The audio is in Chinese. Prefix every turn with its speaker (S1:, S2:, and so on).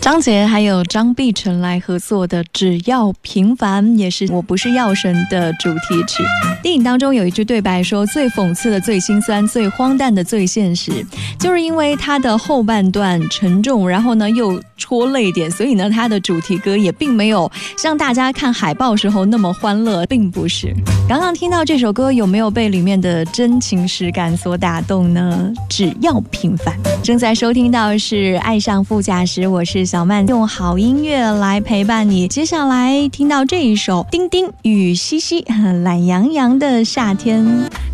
S1: 张杰还有张碧晨来合作的《只要平凡》也是《我不是药神》的主题曲。电影当中有一句对白说，最讽刺的、最心酸、最荒诞的、最现实，就是因为它的后半段沉重，然后呢又戳泪点，所以呢它的主题歌也并没有像大家看海报时候那么欢乐，并不是。刚刚听到这首歌，有没有被里面的真情实感所打动呢？只要平凡。正在收听到是爱上副驾驶，我是小曼，用好音乐来陪伴你。接下来听到这一首丁丁与西西懒洋洋的夏天。